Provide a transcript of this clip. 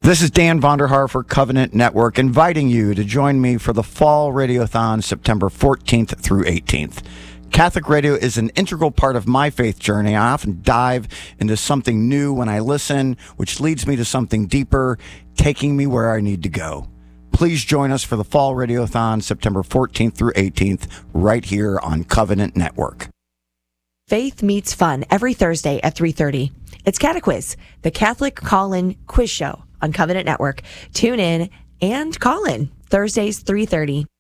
This is Dan Vonderhaar for Covenant Network, inviting you to join me for the Fall Radiothon September 14th through 18th. Catholic radio is an integral part of my faith journey. I often dive into something new when I listen, which leads me to something deeper, taking me where I need to go. Please join us for the Fall Radiothon September 14th through 18th, right here on Covenant Network. Faith Meets Fun every Thursday at 3:30. It's Catequiz, the Catholic call-in quiz show on Covenant Network. Tune in and call in Thursdays 3:30.